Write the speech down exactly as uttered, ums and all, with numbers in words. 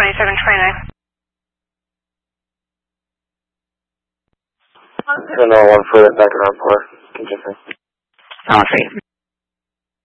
twenty-seven twenty-nine. I don't know, one further back around four. Continue. Oh, three.